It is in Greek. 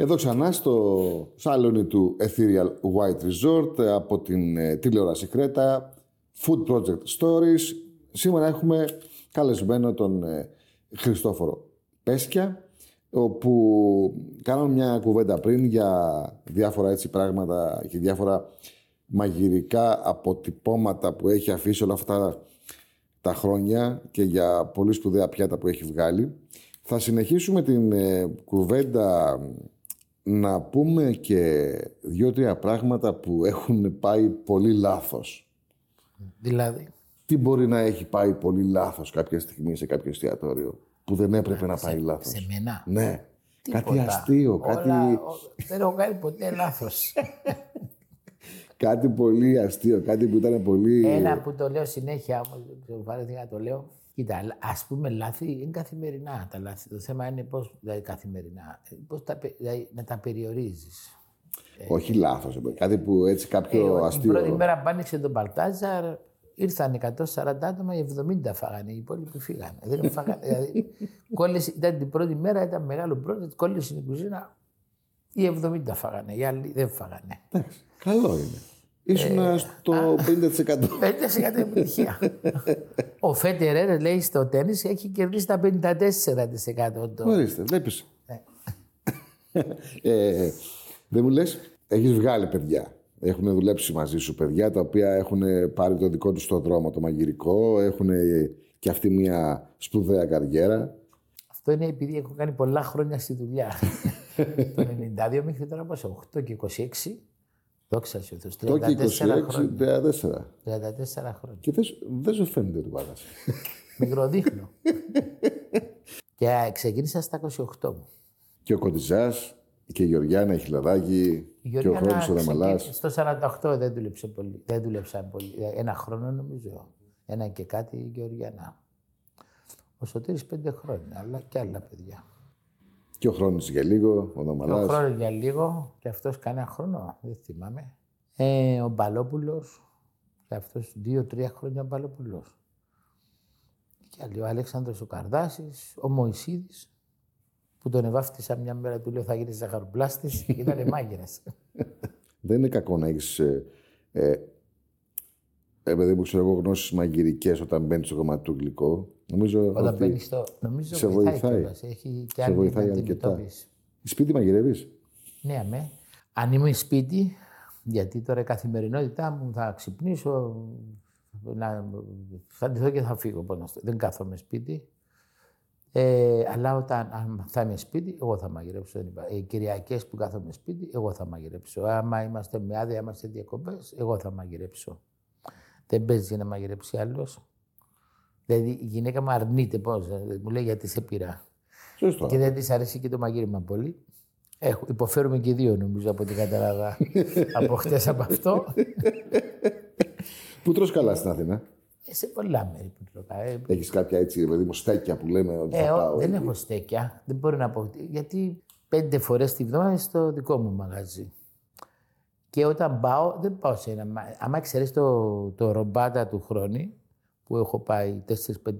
Εδώ ξανά στο σαλόνι του Ethereal White Resort από την τηλεόραση Κρέτα, Food Project Stories. Σήμερα έχουμε καλεσμένο τον Χριστόφορο Πέσκια, όπου κάναμε μια κουβέντα πριν για διάφορα έτσι πράγματα και διάφορα μαγειρικά αποτυπώματα που έχει αφήσει όλα αυτά τα χρόνια και για πολύ σπουδαία πιάτα που έχει βγάλει. Θα συνεχίσουμε την κουβέντα να πούμε και 2-3 πράγματα που έχουν πάει πολύ λάθος. Δηλαδή. Τι μπορεί να έχει πάει πολύ λάθος κάποια στιγμή σε κάποιο εστιατόριο που δεν έπρεπε να πάει λάθος. Σε μένα. Ναι. Τίποτα. Κάτι αστείο. Δεν έχω κάνει ποτέ λάθος. Κάτι πολύ αστείο, κάτι που ήταν πολύ... Ένα που το λέω συνέχεια, όμως δεν ξέρω βαρέθηκα να το λέω. Κοίτα, ας πούμε λάθη είναι καθημερινά τα λάθη. Το θέμα είναι πώς, δηλαδή καθημερινά, δηλαδή, να τα περιορίζεις. Όχι λάθος, κάτι που έτσι κάποιο αστείο... Την πρώτη μέρα που άνοιξε τον Μπαλτάζαρ, ήρθαν 140 άτομα, οι 70 φάγανε, οι υπόλοιποι φύγανε. Δεν φάγανε, δηλαδή, ήταν την πρώτη μέρα, ήταν μεγάλο project, κόλλησε στην κουζίνα, οι 70 φάγανε, οι άλλοι δεν φάγανε. Εντάξει, καλό είναι. Ήσουν στο 50%. 50% επιτυχία. Ο Φέτερερ λέει στο τένις έχει κερδίσει τα 54%. Ορίστε, βλέπεις. Δεν μου λες, έχεις βγάλει παιδιά. Έχουν δουλέψει μαζί σου παιδιά τα οποία έχουν πάρει το δικό τους το δρόμο, το μαγειρικό. Έχουν και αυτή μια σπουδαία καριέρα. Αυτό είναι επειδή έχω κάνει πολλά χρόνια στη δουλειά. Το 92 μέχρι τώρα πόσο, 8 και 26. Δόξα σου Θεός, 34 χρόνια. 34 χρόνια. Και δεν σου φαίνεται ότι πάγας. Μικροδείχνω. Και ξεκίνησα στα 28 μου. Και ο Κοντιζάς και η Γεωργιάνα, η Χιλαδάκη και ο Χρόνης ο Δαμαλάς. Στο 48 δεν δούλεψε πολύ. Δεν δούλεψα πολύ. Ένα χρόνο νομίζω. Ένα και κάτι η Γεωργιάνα. Ο Σωτήρης 5 χρόνια, αλλά και άλλα παιδιά. Και ο Χρόνης για λίγο, ο Δαμαλάς. Ο Χρόνης για λίγο, και αυτός κανένα χρόνο, δεν θυμάμαι. Ο Μπαλόπουλος, και αυτός 2-3 χρόνια ο Μπαλόπουλος. Και άλλοι, ο Αλέξανδρος ο Καρδάσης, ο Μωυσίδης, που τον ευάφτισα μια μέρα, του λέω θα γίνεις ζαχαροπλάστης, και ήταν μάγειρας. Δεν είναι κακό να έχεις, επειδή μου ξέρω εγώ, γνώσεις μαγειρικές όταν μπαίνεις στο γραμματικό γλυκό. Νομίζω όταν μπαίνεις στο... Νομίζω σε βοηθάει. Έχει και άλλη αντιμετώπιση. Σπίτι μαγειρεύεις? Ναι, αμέ. Αν είμαι σπίτι, γιατί τώρα η καθημερινότητά μου θα ξυπνήσω, θα ντυθώ και θα φύγω. Δεν κάθομαι σπίτι. Αλλά αν θα είμαι σπίτι, εγώ θα μαγειρέψω. Κυριακές που κάθομαι σπίτι, εγώ θα μαγειρέψω. Άμα είμαστε με άδεια, είμαστε διακοπές, εγώ θα μαγειρέψω. Δεν παίζει να μαγειρέψει άλλος. Δηλαδή η γυναίκα μου αρνείται πώς, μου λέει γιατί σε πειρά. Σωστό. Και δεν της αρέσει και το μαγείρεμα πολύ. Υποφέρουμε και δύο νομίζω από την κατάλαβα από χτες από αυτό. Πού τρως καλά στην Αθήνα? Σε πολλά μέρη που τρώω. Έχεις κάποια έτσι, παιδί μου, στέκια που λέμε ότι θα πάω? Δεν έχω στέκια, δεν μπορώ να πω. Γιατί 5 φορές τη βδομάδα στο δικό μου μαγαζί. Και όταν πάω, δεν πάω σε ένα. Άμα ξέρεις το ρομπάτα του Χρόνη, που έχω πάει 4-5